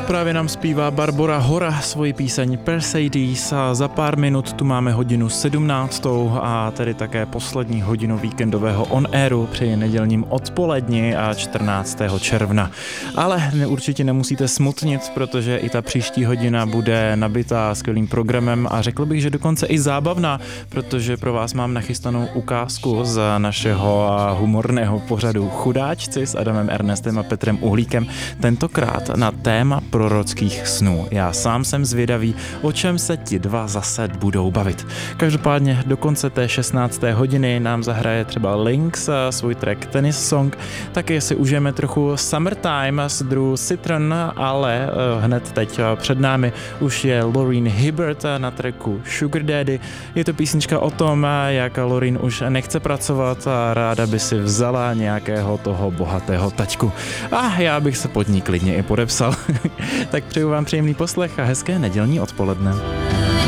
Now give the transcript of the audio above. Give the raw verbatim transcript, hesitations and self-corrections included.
právě nám zpívá Barbora Hora svoji píseň Mercedes a za pár minut tu máme hodinu sedmnáctou a tedy také poslední hodinu víkendového on-airu při nedělním odpoledni a čtrnáctého června. Ale určitě nemusíte smutnit, protože i ta příští hodina bude nabitá skvělým programem a řekl bych, že dokonce i zábavná, protože pro vás mám nachystanou ukázku z našeho humorného pořadu Chudáčci s Adamem Ernestem a Petrem Uhlíkem, tentokrát na téma prorockých snů. Já sám jsem zvědavý, o čem se ti dva zase budou bavit. Každopádně do konce té šestnácté hodiny nám zahraje třeba Lynx svůj track Tennis Song, taky si užijeme trochu Summertime z druhu Citron, ale hned teď před námi už je Lauryn Hibbert na tracku Sugar Daddy. Je to písnička o tom, jak Lauryn už nechce pracovat a ráda by si vzala nějakého toho bohatého taťku. A já bych se pod ní klidně i podepsal. Tak přeju vám příjemný poslech a hezké nedělní odpoledne.